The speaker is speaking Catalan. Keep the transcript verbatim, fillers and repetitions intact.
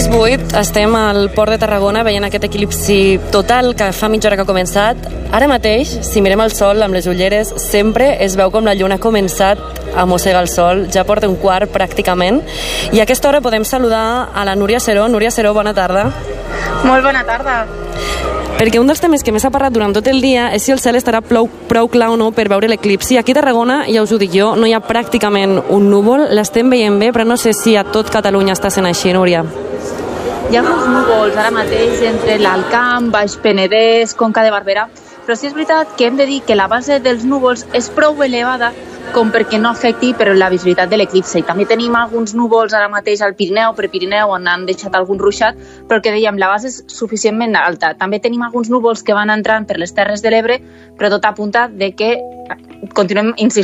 sis vuit, estem al Port de Tarragona veient aquest eclipsi total que fa mitja hora que ha començat. Ara mateix, si mirem el sol amb les ulleres, sempre es veu com la lluna ha començat a mossegar el sol, ja porta un quart pràcticament, i a aquesta hora podem saludar a la Núria Seró. Núria Seró, bona tarda. Molt bona tarda. Perquè un dels temes que més ha parlat durant tot el dia és si el cel estarà prou, prou clar o no per veure l'eclipsi. Aquí a Tarragona, ja us ho dic jo, no hi ha pràcticament un núvol, l'estem veient bé, però no sé si a tot Catalunya està sent així, Núria. Hi ha uns núvols ara mateix entre l'Alt Camp, Baix Penedès, Conca de Barberà, però sí és veritat que hem de dir que la base dels núvols és prou elevada com perquè no afecti per la visibilitat de l'eclipsi. I també tenim alguns núvols ara mateix al Pirineu, Prepirineu, on han deixat algun ruixat, però que dèiem, la base és suficientment alta. També tenim alguns núvols que van entrant per les Terres de l'Ebre, però tot apunta de que continuem insistint